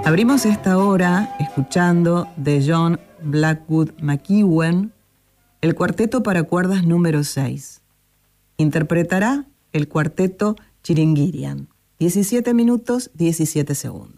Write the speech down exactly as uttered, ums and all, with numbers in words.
Abrimos esta hora escuchando de John Blackwood McEwen el cuarteto para cuerdas número seis. Interpretará el cuarteto Chiringirian. diecisiete minutos, diecisiete segundos.